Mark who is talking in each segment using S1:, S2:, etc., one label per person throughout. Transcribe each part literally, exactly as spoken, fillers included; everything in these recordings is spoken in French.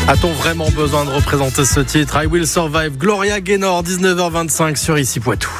S1: A-t-on vraiment besoin de représenter ce titre? I Will Survive, Gloria Gaynor, dix-neuf heures vingt-cinq sur Ici Poitou.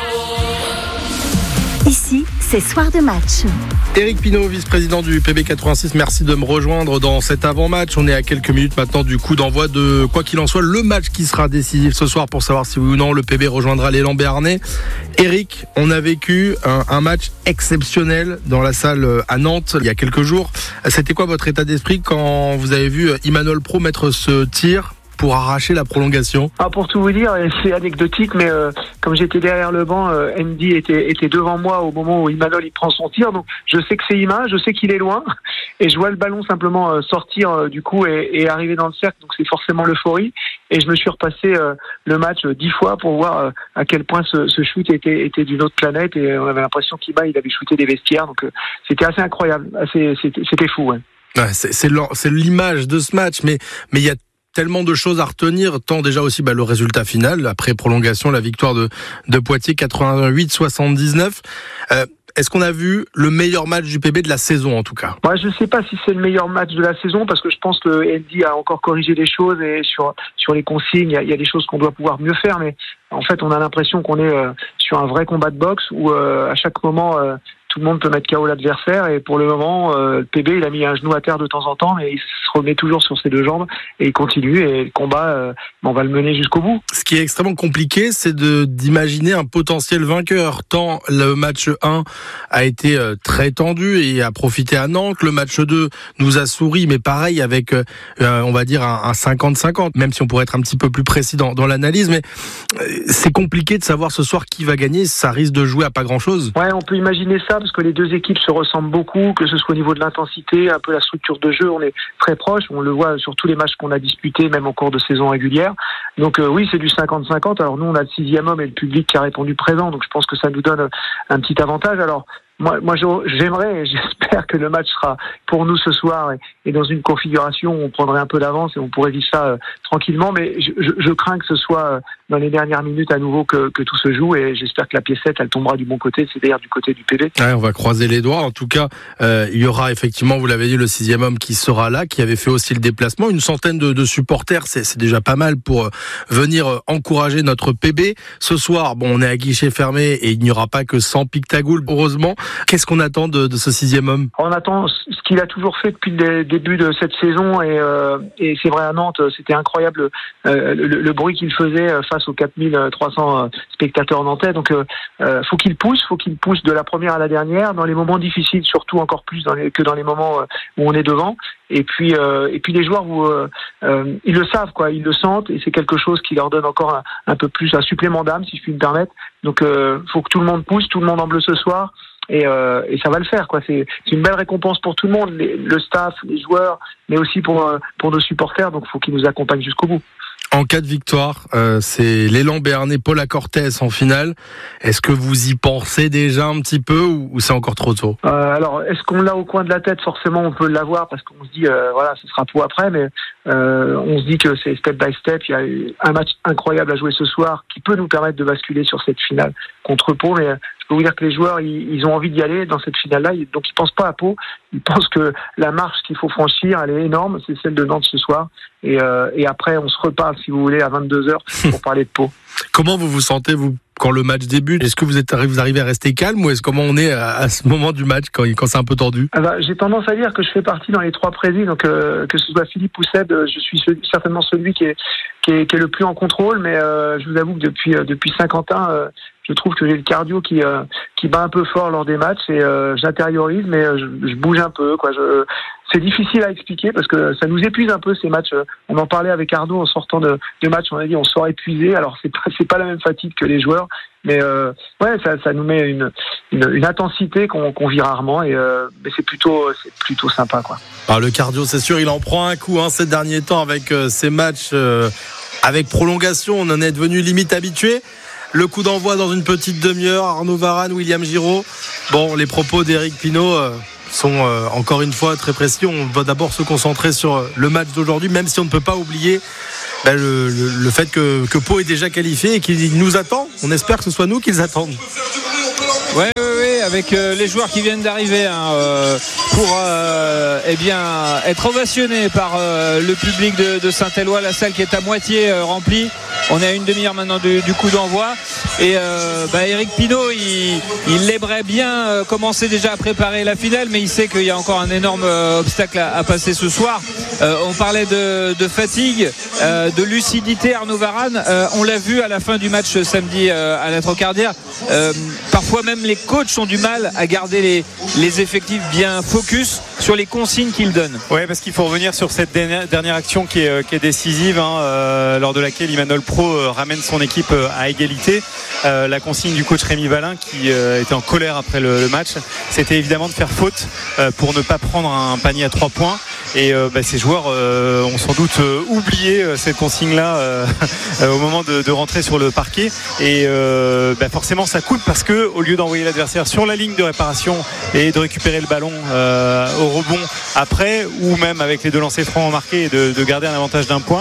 S2: Ici, c'est Soir de match.
S1: Éric Pineau, vice-président du P B quatre-vingt-six, merci de me rejoindre dans cet avant-match. On est à quelques minutes maintenant du coup d'envoi de, quoi qu'il en soit, le match qui sera décisif ce soir pour savoir si oui ou non le P B rejoindra l'élan béarnais. Éric, on a vécu un, un match exceptionnel dans la salle à Nantes il y a quelques jours. C'était quoi votre état d'esprit quand vous avez vu Emmanuel Pro mettre ce tir pour arracher la prolongation?
S3: Ah, pour tout vous dire, c'est anecdotique, mais euh, comme j'étais derrière le banc, euh, Andy était, était devant moi au moment où Emmanuel il prend son tir, donc je sais que c'est Ima, je sais qu'il est loin, et je vois le ballon simplement euh, sortir euh, du coup et, et arriver dans le cercle, donc c'est forcément l'euphorie, et je me suis repassé euh, le match euh, dix fois pour voir euh, à quel point ce, ce shoot était, était d'une autre planète, et on avait l'impression qu'Ima il avait shooté des vestiaires, donc euh, c'était assez incroyable, assez, c'était, c'était fou. Ouais.
S1: Ouais, c'est, c'est, c'est l'image de ce match, mais mais il y a tellement de choses à retenir, tant déjà aussi bah, le résultat final, après prolongation, la victoire de, de Poitiers quatre-vingt-huit soixante-dix-neuf. Euh, est-ce qu'on a vu le meilleur match du P B de la saison en tout cas?
S3: Moi, je ne sais pas si c'est le meilleur match de la saison parce que je pense que Andy a encore corrigé les choses et sur, sur les consignes, il y, a, il y a des choses qu'on doit pouvoir mieux faire, mais en fait, on a l'impression qu'on est euh, sur un vrai combat de boxe où euh, à chaque moment, euh, tout le monde peut mettre K O l'adversaire et pour le moment, euh, le P B il a mis un genou à terre de temps en temps mais il se remet toujours sur ses deux jambes et il continue et le combat, euh, on va le mener jusqu'au bout.
S1: Ce qui est extrêmement compliqué, c'est de, d'imaginer un potentiel vainqueur. Tant le match un a été euh, très tendu et a profité à Nantes, le match deux nous a souri, mais pareil avec, euh, on va dire, un, un cinquante cinquante, même si on pourrait être un petit peu plus précis dans, dans l'analyse, mais euh, c'est compliqué de savoir ce soir qui va gagner, ça risque de jouer à pas grand-chose.
S3: Ouais, on peut imaginer ça parce que les deux équipes se ressemblent beaucoup, que ce soit au niveau de l'intensité, un peu la structure de jeu, on est très proches, on le voit sur tous les matchs qu'on a disputés, même en cours de saison régulière. Donc euh, oui, c'est du cinquante cinquante. Alors nous, on a le sixième homme et le public qui a répondu présent, donc je pense que ça nous donne un petit avantage. Alors moi, moi j'aimerais et j'espère que le match sera pour nous ce soir et, et dans une configuration où on prendrait un peu d'avance et on pourrait vivre ça euh, tranquillement, mais je, je, je crains que ce soit euh, dans les dernières minutes à nouveau que, que tout se joue et j'espère que la piécette elle tombera du bon côté, c'est-à-dire du côté du P B.
S1: Ouais, on va croiser les doigts. En tout cas, euh, il y aura effectivement, vous l'avez dit, le sixième homme qui sera là, qui avait fait aussi le déplacement. Une centaine de, de supporters, c'est, c'est déjà pas mal pour euh, venir euh, encourager notre P B. Ce soir, bon, on est à guichet fermé et il n'y aura pas que cent pictagoules, heureusement. Qu'est-ce qu'on attend de, de ce sixième homme?
S3: On attend ce qu'il a toujours fait depuis le début de cette saison et, euh, et c'est vrai à Nantes, c'était incroyable euh, le, le bruit qu'il faisait face aux quatre mille trois cents spectateurs nantais. Donc euh, faut qu'il pousse, faut qu'il pousse de la première à la dernière, dans les moments difficiles, surtout encore plus dans les, que dans les moments où on est devant. Et puis euh, et puis les joueurs où, euh, euh, ils le savent quoi, ils le sentent et c'est quelque chose qui leur donne encore un, un peu plus un supplément d'âme si je puis me permettre. Donc euh, faut que tout le monde pousse, tout le monde en bleu ce soir. Et, euh, et ça va le faire, quoi. C'est, c'est une belle récompense pour tout le monde, les, le staff, les joueurs, mais aussi pour pour nos supporters. Donc, il faut qu'ils nous accompagnent jusqu'au bout.
S1: En cas de victoire, euh, c'est l'élan béarnais Paul Cortez en finale. Est-ce que vous y pensez déjà un petit peu ou, ou c'est encore trop tôt?
S3: euh, Alors, est-ce qu'on l'a au coin de la tête? Forcément, on peut l'avoir parce qu'on se dit, euh, voilà, ce sera pour après, mais euh, on se dit que c'est step by step. Il y a un match incroyable à jouer ce soir qui peut nous permettre de basculer sur cette finale contre Pau, mais je peux vous dire que les joueurs, ils, ils ont envie d'y aller dans cette finale-là, donc ils pensent pas à Pau, ils pensent que la marche qu'il faut franchir, elle est énorme, c'est celle de Nantes ce soir, et, euh, et après on se reparle, si vous voulez, à vingt-deux heures pour parler de Pau.
S1: Comment vous vous sentez, vous, quand le match débute? Est-ce que vous, êtes, vous arrivez à rester calme ou est-ce comment on est à, à ce moment du match quand, quand c'est un peu tendu?
S3: Ah bah, j'ai tendance à dire que je fais partie dans les trois présidents, donc euh, que ce soit Philippe ou Seb, je suis celui, certainement celui qui est, qui est, qui est le plus en contrôle, mais euh, je vous avoue que depuis, euh, depuis Saint-Quentin, euh, je trouve que j'ai le cardio qui euh, qui bat un peu fort lors des matchs et euh, j'intériorise, mais euh, je, je bouge un peu, quoi. Je, c'est difficile à expliquer parce que ça nous épuise un peu ces matchs. On en parlait avec Arnaud en sortant de, de match, on a dit on sort épuisé. Alors c'est pas c'est pas la même fatigue que les joueurs, mais euh, ouais ça ça nous met une une, une intensité qu'on qu'on vit rarement et euh, mais c'est plutôt c'est plutôt sympa, quoi.
S1: Alors le cardio, c'est sûr, il en prend un coup hein, ces derniers temps avec euh, ces matchs euh, avec prolongation. On en est devenu limite habitué. Le coup d'envoi dans une petite demi-heure. Arnaud Varane, William Giraud. Bon, les propos d'Éric Pineau euh, sont euh, encore une fois très précis. On va d'abord se concentrer sur le match d'aujourd'hui, même si on ne peut pas oublier ben, le, le, le fait que, que Pau est déjà qualifié et qu'il nous attend. On espère que ce soit nous qu'ils attendent.
S4: Ouais, ouais, ouais. avec euh, les joueurs qui viennent d'arriver hein, euh, pour euh, eh bien, être ovationnés par euh, le public de, de Saint-Éloi, la salle qui est à moitié euh, remplie. On est à une demi-heure maintenant du, du coup d'envoi et euh, bah, Eric Pinault il, il aimerait bien euh, commencer déjà à préparer la finale, mais il sait qu'il y a encore un énorme euh, obstacle à, à passer ce soir. Euh, on parlait de, de fatigue, euh, de lucidité. Arnaud Varane, euh, on l'a vu à la fin du match samedi euh, à la Trocardière, euh, parfois même les coachs ont du mal à garder les, les effectifs bien focus sur les consignes qu'ils donnent.
S5: Ouais, parce qu'il faut revenir sur cette dernière, dernière action qui est, qui est décisive hein, euh, lors de laquelle Imanol Pro euh, ramène son équipe euh, à égalité. Euh, la consigne du coach Rémi Valin qui euh, était en colère après le, le match, c'était évidemment de faire faute euh, pour ne pas prendre un panier à trois points. Et euh, bah, ces joueurs euh, ont sans doute euh, oublié euh, cette consigne-là euh, euh, au moment de, de rentrer sur le parquet. Et euh, bah, forcément, ça coûte parce que au lieu d'envoyer l'adversaire sur la ligne de réparation et de récupérer le ballon euh, au rebond après, ou même avec les deux lancers francs marqués et de, de garder un avantage d'un point,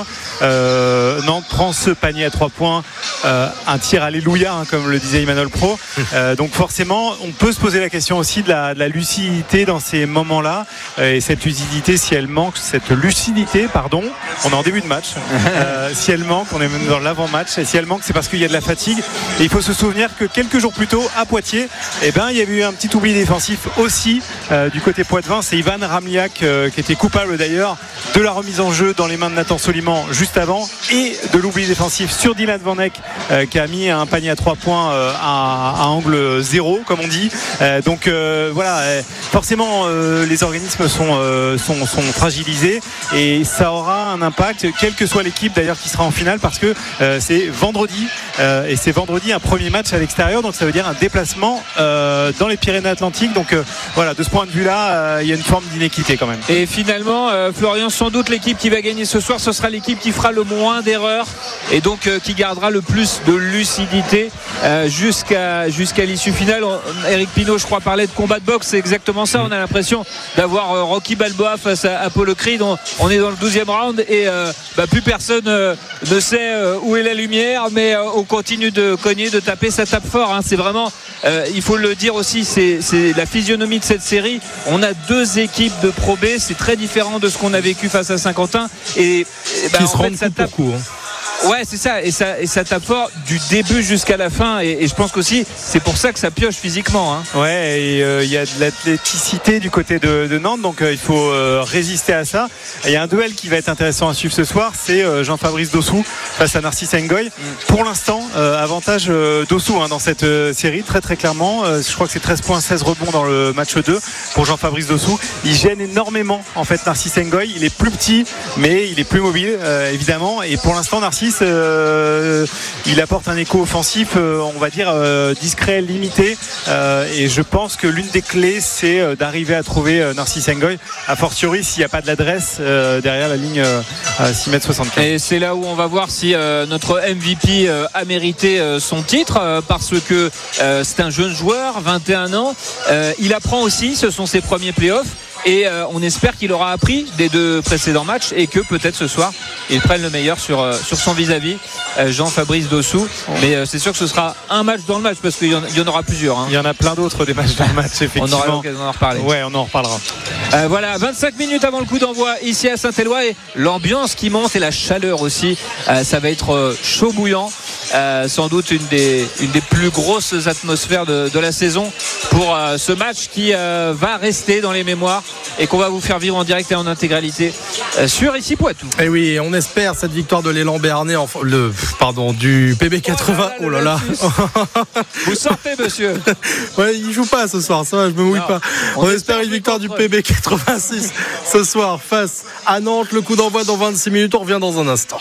S5: euh, Nantes prend ce panier à trois points, euh, un tir alléluia, hein, comme le disait Imanol Pro. Euh, donc forcément, on peut se poser la question aussi de la, de la lucidité dans ces moments-là. Euh, et cette lucidité, si elle manque, cette lucidité, pardon, on est en début de match. Euh, si elle manque, on est même dans l'avant-match. Et si elle manque, c'est parce qu'il y a de la fatigue. Et il faut se souvenir que quelques jours plus tôt, à Poitiers, eh ben, il y a eu un petit oubli défensif aussi euh, du côté poitevin. C'est Ivan Ramliak euh, qui était coupable d'ailleurs de la remise en jeu dans les mains de Nathan Soliman juste avant et de l'oubli défensif sur Dylan Van Eyck euh, qui a mis un panier à trois points euh, à, à angle zéro comme on dit. Euh, donc euh, voilà, euh, forcément euh, les organismes sont, euh, sont, sont fragilisés et ça aura un impact quelle que soit l'équipe d'ailleurs qui sera en finale parce que euh, c'est vendredi euh, et c'est vendredi un premier match à l'extérieur, donc ça veut dire un déplacement euh, dans les Pyrénées-Atlantiques. Donc euh, voilà, de ce point de vue là euh, il y a une forme d'inéquité quand même.
S4: Et finalement euh, Florian, sans doute l'équipe qui va gagner ce soir, ce sera l'équipe qui fera le moins d'erreurs et donc euh, qui gardera le plus de lucidité euh, jusqu'à, jusqu'à l'issue finale. On, Eric Pinault je crois parlait de combat de boxe, c'est exactement ça. On a l'impression d'avoir euh, Rocky Balboa face à Apollo Creed. On, on est dans le douzième round et euh, bah, plus personne euh, ne sait euh, où est la lumière, mais euh, on continue de cogner, de taper, ça tape fort hein. C'est vraiment euh, il faut le dire aussi, c'est, c'est la physionomie de cette série. On a deux équipes de Pro B, c'est très différent de ce qu'on a vécu face à Saint-Quentin et, et bah,
S1: qui se rendent
S4: ça tape
S1: coup, hein.
S4: Ouais, c'est ça, et ça, et ça tape fort du début jusqu'à la fin, et, et je pense qu'aussi c'est pour ça que ça pioche physiquement. Hein.
S5: Ouais, et il euh, y a de l'athléticité du côté de, de Nantes, donc euh, il faut euh, résister à ça. Il y a un duel qui va être intéressant à suivre ce soir, c'est euh, Jean-Fabrice Dossou face à Narcisse Ngoy. Mm. Pour l'instant, euh, avantage euh, Dossou hein, dans cette euh, série, très très clairement. Euh, je crois que c'est treize points, seize rebonds dans le match deux pour Jean-Fabrice Dossou. Il gêne énormément en fait Narcisse Ngoy. Il est plus petit, mais il est plus mobile euh, évidemment. Et pour l'instant, Narcisse Euh, il apporte un écho offensif euh, on va dire euh, discret, limité euh, et je pense que l'une des clés c'est euh, d'arriver à trouver euh, Narcisse Ngoy, a fortiori s'il n'y a pas de l'adresse euh, derrière la ligne euh, à six mètres soixante-quinze.
S4: Et c'est là où on va voir si euh, notre M V P euh, a mérité euh, son titre euh, parce que euh, c'est un jeune joueur, vingt et un ans, euh, il apprend aussi, ce sont ses premiers playoffs. Et euh, on espère qu'il aura appris des deux précédents matchs et que peut-être ce soir il prenne le meilleur sur, euh, sur son vis-à-vis euh, Jean-Fabrice Dossou. Mais euh, c'est sûr que ce sera un match dans le match parce qu'il y en, il y en aura plusieurs hein.
S5: Il y en a plein d'autres des matchs dans le match effectivement.
S4: On aura l'occasion d'en reparler.
S5: Ouais, on en reparlera.
S4: Euh, voilà, vingt-cinq minutes avant le coup d'envoi ici à Saint-Éloi et l'ambiance qui monte et la chaleur aussi. Euh, ça va être euh, chaud bouillant. Euh, sans doute une des, une des plus grosses atmosphères de, de la saison pour euh, ce match qui euh, va rester dans les mémoires et qu'on va vous faire vivre en direct et en intégralité euh, sur ici Poitou.
S1: Et oui, on espère cette victoire de l'élan béarnais, enfin, le, pardon, du P B quatre-vingts. Oh là là,
S4: oh là, là. Vous sortez monsieur.
S1: Ouais, il joue pas ce soir, ça va, je me mouille non, pas. On, on espère une victoire du P B quatre-vingt-six ce soir face à Nantes. Le coup d'envoi dans vingt-six minutes, on revient dans un instant.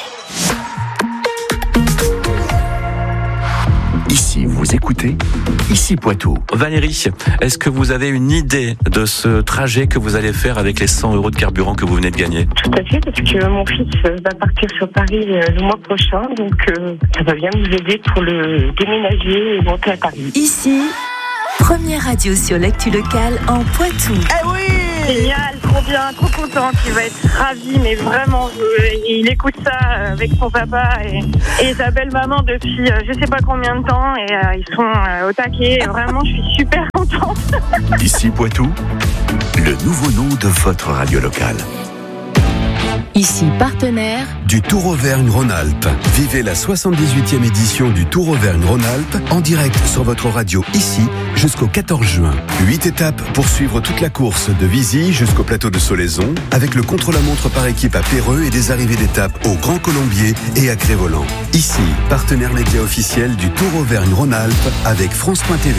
S6: Ici, vous écoutez Ici Poitou.
S7: Valérie, est-ce que vous avez une idée de ce trajet que vous allez faire avec les cent euros de carburant que vous venez de gagner?
S8: Tout à fait, parce que mon fils va partir sur Paris le mois prochain, donc euh, ça va bien nous aider pour le déménager et monter à Paris.
S2: Ici, première radio sur l'actu locale en Poitou.
S9: Eh oui!
S8: Génial, trop bien, trop content. Il va être ravi, mais vraiment, euh, il écoute ça avec son papa et, et sa belle maman depuis euh, je sais pas combien de temps et euh, ils sont euh, au taquet. Vraiment, je suis super contente.
S6: Ici Poitou, le nouveau nom de votre radio locale.
S2: Ici partenaire
S9: du Tour Auvergne-Rhône-Alpes. Vivez la soixante-dix-huitième édition du Tour Auvergne-Rhône-Alpes en direct sur votre radio ici jusqu'au quatorze juin. Huit étapes pour suivre toute la course de Vizy jusqu'au plateau de Solaison avec le contre-la-montre par équipe à Péreux et des arrivées d'étapes au Grand Colombier et à Crévolant. Ici, partenaire média officiel du Tour Auvergne-Rhône-Alpes avec France point T V.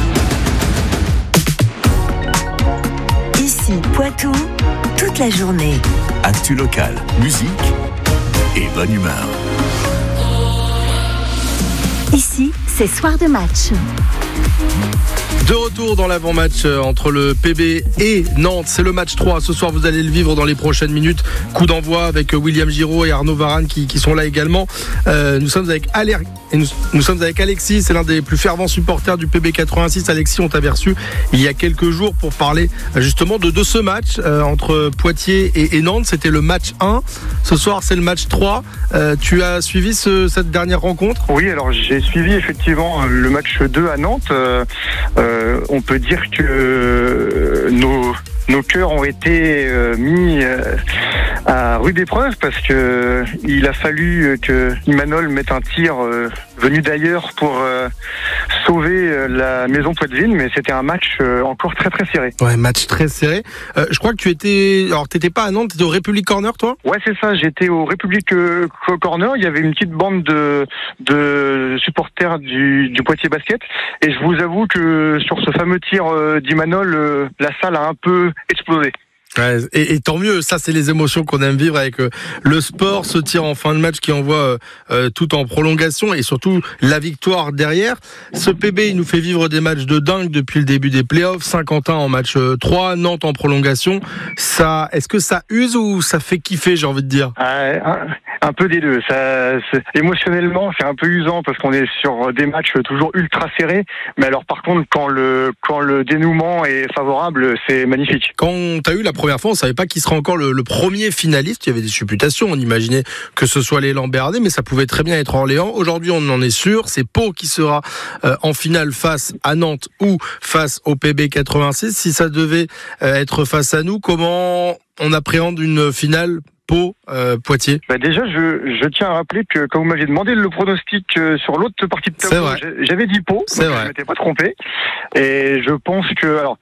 S2: Ici Poitou, toute la journée.
S6: Actu locale, musique et bonne humeur.
S2: Ici, c'est soir de match.
S1: De retour dans l'avant-match entre le P B et Nantes, c'est le match trois. Ce soir, vous allez le vivre dans les prochaines minutes. Coup d'envoi avec William Giraud et Arnaud Varane qui, qui sont là également. Euh, nous sommes avec Aller... et nous, nous sommes avec Alexis, c'est l'un des plus fervents supporters du P B quatre-vingt-six. Alexis, on t'avait reçu il y a quelques jours pour parler justement de, de ce match euh, entre Poitiers et, et Nantes. C'était le match un. Ce soir, c'est le match trois. Euh, tu as suivi ce, cette dernière rencontre ?
S10: Oui, alors j'ai suivi effectivement le match deux à Nantes. Euh, euh, on peut dire que euh, nos, nos cœurs ont été euh, mis euh, à rude épreuve parce que il a fallu que Imanol mette un tir euh, venu d'ailleurs pour euh, sauver euh, la maison Poitevine, mais c'était un match euh, encore très très serré.
S1: Ouais, match très serré. Euh, je crois que tu étais, alors t'étais pas à Nantes, t'étais au République Corner, toi ?
S10: Ouais, c'est ça. J'étais au République euh, Corner. Il y avait une petite bande de de supporters du, du Poitiers Basket, et je vous avoue que sur ce fameux tir euh, d'Imanol, euh, la salle a un peu explosé.
S1: Ouais, et, et tant mieux, ça c'est les émotions qu'on aime vivre avec euh, le sport, ce tir en fin de match qui envoie euh, euh, tout en prolongation et surtout la victoire derrière. Ce P B, il nous fait vivre des matchs de dingue depuis le début des playoffs. Saint-Quentin en match euh, trois, Nantes en prolongation. Ça, est-ce que ça use ou ça fait kiffer, j'ai envie de dire ?
S10: euh, un, un peu des deux. Ça, c'est, émotionnellement, c'est un peu usant parce qu'on est sur des matchs toujours ultra serrés. Mais alors par contre, quand le quand le dénouement est favorable, c'est magnifique.
S1: Quand t'as eu la première fois, on savait pas qui sera encore le, le premier finaliste. Il y avait des supputations. On imaginait que ce soit l'élan béarnais, mais ça pouvait très bien être Orléans. Aujourd'hui, on en est sûr. C'est Pau qui sera euh, en finale face à Nantes ou face au P B quatre-vingt-six. Si ça devait euh, être face à nous, comment on appréhende une finale Pau, euh, Poitiers?
S10: Bah déjà, je, je tiens à rappeler que quand vous m'aviez demandé le pronostic euh, sur l'autre partie de tableau, j'avais dit Pau, donc je ne m'étais pas trompé. Et je pense que, alors,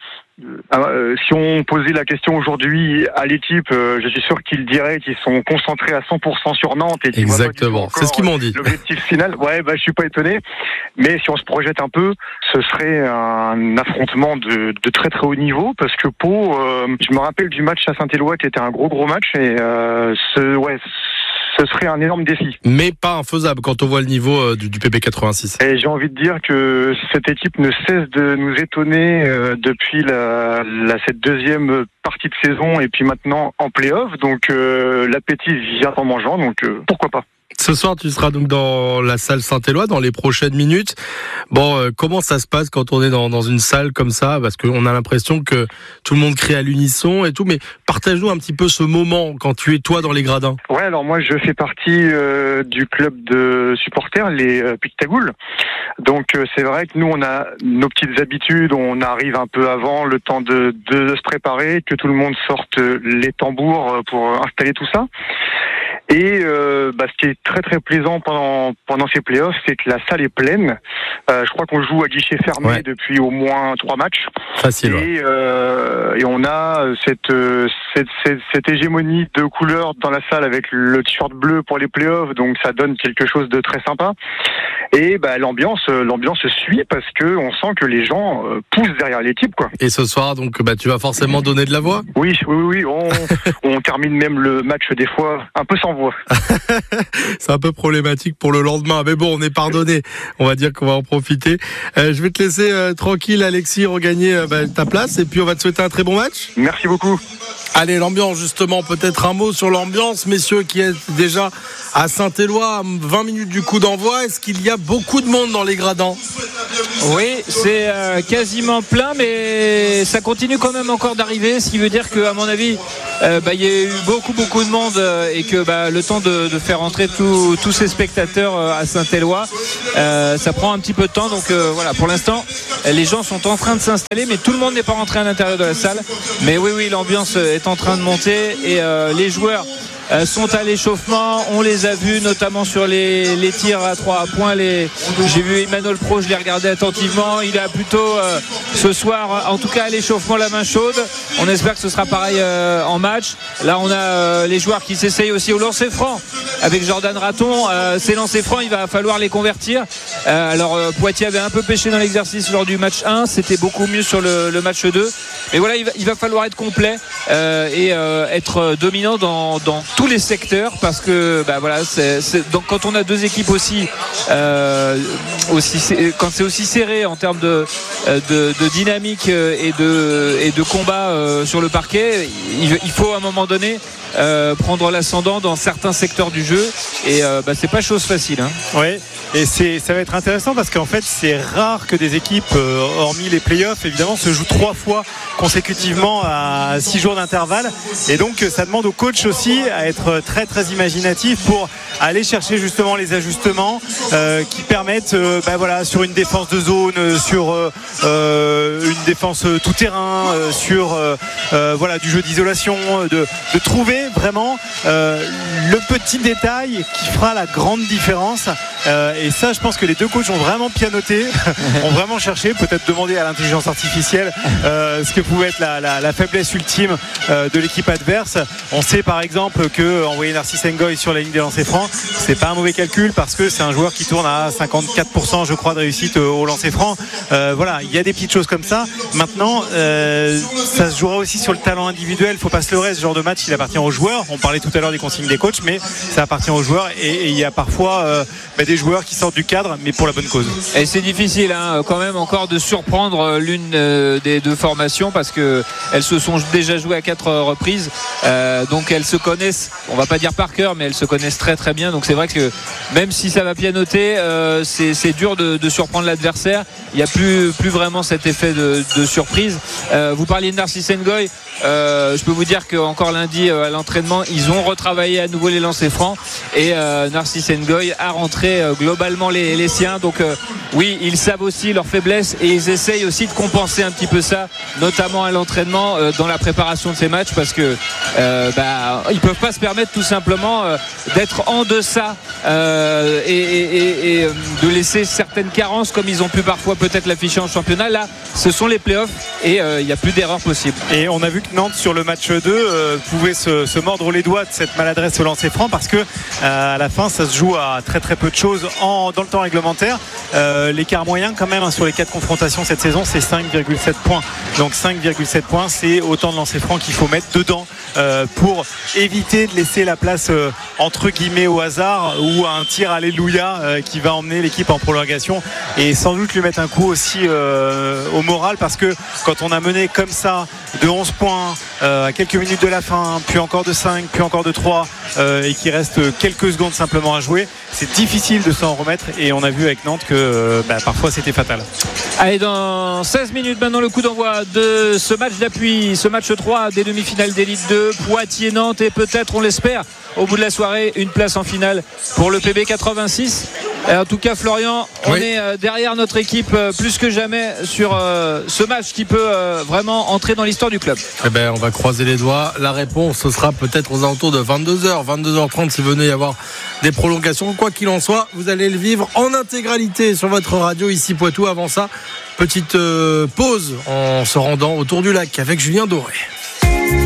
S10: euh, si on posait la question aujourd'hui à l'équipe, euh, je suis sûr qu'ils diraient qu'ils sont concentrés à cent pour cent sur Nantes. Et qu'ils
S1: exactement, c'est ce qu'ils m'ont dit.
S10: L'objectif final, ouais, bah je suis pas étonné. Mais si on se projette un peu, ce serait un affrontement de, de très très haut niveau, parce que Pau, euh, je me rappelle du match à Saint-Éloi qui était un gros gros match, et euh, ce, ouais, ce serait un énorme défi.
S1: Mais pas infaisable quand on voit le niveau euh, du, du P B quatre-vingt-six.
S10: Et j'ai envie de dire que cette équipe ne cesse de nous étonner euh, depuis la, la, cette deuxième partie de saison, et puis maintenant en play-off. Donc euh, l'appétit vient en mangeant, donc euh, pourquoi pas.
S1: Ce soir, tu seras donc dans la salle Saint-Éloi dans les prochaines minutes. Bon, euh, comment ça se passe quand on est dans, dans une salle comme ça? Parce qu'on a l'impression que tout le monde crie à l'unisson et tout. Mais partage-nous un petit peu ce moment quand tu es toi dans les gradins.
S10: Ouais, alors moi je fais partie euh, du club de supporters, les euh, Pictagoules. Donc euh, c'est vrai que nous on a nos petites habitudes. On arrive un peu avant, le temps de, de, de se préparer, que tout le monde sorte les tambours pour installer tout ça. Et euh, bah, ce qui est très très plaisant pendant pendant ces playoffs, c'est que la salle est pleine. Euh, je crois qu'on joue à guichet fermé ouais. depuis au moins trois matchs.
S1: Facile.
S10: Et,
S1: ouais.
S10: euh, et on a cette, cette cette cette hégémonie de couleurs dans la salle avec le t-shirt bleu pour les playoffs, donc ça donne quelque chose de très sympa. Et bah l'ambiance l'ambiance suit parce que on sent que les gens euh, poussent derrière l'équipe, quoi.
S1: Et ce soir, donc bah tu vas forcément donner de la voix.
S10: Oui, oui, oui. On on termine même le match des fois un peu sans d'envoi.
S1: C'est un peu problématique pour le lendemain, mais bon, on est pardonné. On va dire qu'on va en profiter. Euh, je vais te laisser euh, tranquille, Alexis, regagner euh, bah, ta place, et puis on va te souhaiter un très bon match.
S10: Merci beaucoup.
S1: Allez, l'ambiance, justement, peut-être un mot sur l'ambiance, messieurs, qui est déjà à Saint-Éloi, vingt minutes du coup d'envoi. Est-ce qu'il y a beaucoup de monde dans les gradins ?
S4: Oui, c'est euh, quasiment plein, mais ça continue quand même encore d'arriver, ce qui veut dire qu'à mon avis, euh, bah, y a eu beaucoup, beaucoup de monde euh, et que bah, le temps de, de faire entrer tous tous ces spectateurs euh, à Saint-Éloi, euh, ça prend un petit peu de temps. Donc euh, voilà, pour l'instant, les gens sont en train de s'installer, mais tout le monde n'est pas rentré à l'intérieur de la salle. Mais oui, oui, l'ambiance est en train de monter et euh, les joueurs euh, sont à l'échauffement. On les a vus notamment sur les, les tirs à trois points. Les... J'ai vu Emmanuel Pro, je l'ai regardé attentivement. Il a plutôt euh, ce soir, en tout cas à l'échauffement, la main chaude. On espère que ce sera pareil euh, en match. Là, on a euh, les joueurs qui s'essayent aussi au lancer franc avec Jordan Raton. Euh, ces lancers francs, il va falloir les convertir. Euh, alors euh, Poitiers avait un peu pêché dans l'exercice lors du match un. C'était beaucoup mieux sur le, le match deux. Mais voilà, il va, il va falloir être complet euh, et euh, être dominant dans, dans tous les secteurs, parce que bah voilà, c'est, c'est, donc quand on a deux équipes aussi, euh, aussi quand c'est aussi serré en termes de, de, de dynamique et de, et de combat euh, sur le parquet, il, il faut à un moment donné euh, prendre l'ascendant dans certains secteurs du jeu, et euh, bah, c'est pas chose facile. Hein.
S5: Oui. Et c'est, ça va être intéressant parce qu'en fait c'est rare que des équipes, euh, hormis les playoffs évidemment, se jouent trois fois consécutivement à six jours d'intervalle, et donc ça demande au coach aussi à être très très imaginatif pour aller chercher justement les ajustements euh, qui permettent euh, bah voilà, sur une défense de zone, sur euh, une défense tout terrain, euh, sur euh, euh, voilà, du jeu d'isolation, de, de trouver vraiment euh, le petit détail qui fera la grande différence. Euh, et ça, je pense que les deux coachs ont vraiment pianoté, ont vraiment cherché, peut-être demandé à l'intelligence artificielle euh, ce que pouvait être la, la, la faiblesse ultime euh, de l'équipe adverse. On sait par exemple que envoyer Narcisse Ngoy sur la ligne des lancers francs, c'est pas un mauvais calcul, parce que c'est un joueur qui tourne à cinquante-quatre pour cent je crois de réussite au lancer franc. Euh, voilà, il y a des petites choses comme ça. Maintenant, euh, ça se jouera aussi sur le talent individuel. Faut pas se leurrer, ce genre de match il appartient aux joueurs. On parlait tout à l'heure des consignes des coachs, mais ça appartient aux joueurs, et il y a parfois euh, bah, des joueurs qui sortent du cadre, mais pour la bonne cause.
S4: Et c'est difficile hein, quand même encore de surprendre l'une euh, des deux formations, parce que elles se sont déjà jouées à quatre reprises, euh, donc elles se connaissent, on va pas dire par cœur, mais elles se connaissent très très bien. Donc c'est vrai que même si ça va pianoter, euh, c'est, c'est dur de, de surprendre l'adversaire. Il n'y a plus, plus vraiment cet effet de, de surprise. Euh, vous parliez de Narcisse Ngoy. Euh, je peux vous dire qu'encore lundi euh, à l'entraînement, ils ont retravaillé à nouveau les lancers francs, et euh, Narcisse Ngoy a rentré euh, globalement les, les siens. Donc euh, oui, ils savent aussi leurs faiblesses, et ils essayent aussi de compenser un petit peu ça, notamment à l'entraînement, euh, dans la préparation de ces matchs, parce que euh, bah, ils peuvent pas se permettre tout simplement euh, d'être en deçà euh, et, et, et, et de laisser certaines carences comme ils ont pu parfois peut-être l'afficher en championnat. Là, ce sont les playoffs, et il euh, n'y a plus d'erreur possible.
S5: Et on a vu que Nantes sur le match deux euh, pouvait se, se mordre les doigts de cette maladresse au lancer franc, parce que euh, à la fin ça se joue à très très peu de choses en, dans le temps réglementaire. Euh, l'écart moyen quand même hein, sur les quatre confrontations cette saison, c'est cinq virgule sept points. Donc cinq virgule sept points, c'est autant de lancers francs qu'il faut mettre dedans euh, pour éviter de laisser la place euh, entre guillemets au hasard, ou à un tir alléluia euh, qui va emmener l'équipe en prolongation, et sans doute lui mettre un coup aussi euh, au moral, parce que quand on a mené comme ça de onze points euh, à quelques minutes de la fin, puis encore de cinq, puis encore de trois, euh, et qu'il reste quelques secondes simplement à jouer, c'est difficile de s'en remettre, et on a vu avec Nantes que euh, bah, parfois c'était fatal.
S4: Allez, dans seize minutes maintenant, le coup d'envoi de ce match d'appui, ce match trois des demi-finales d'Élite deux, Poitiers-Nantes, et peut-être, on l'espère, au bout de la soirée, une place en finale pour le P B quatre-vingt-six. En tout cas, Florian, on oui. est derrière notre équipe plus que jamais sur ce match qui peut vraiment entrer dans l'histoire du club.
S1: Eh ben, on va croiser les doigts. La réponse, ce sera peut-être aux alentours de vingt-deux heures, vingt-deux heures trente, s'il venait y avoir des prolongations. Quoi qu'il en soit, vous allez le vivre en intégralité sur votre radio ici Poitou. Avant ça, petite pause en se rendant autour du lac avec Julien Doré.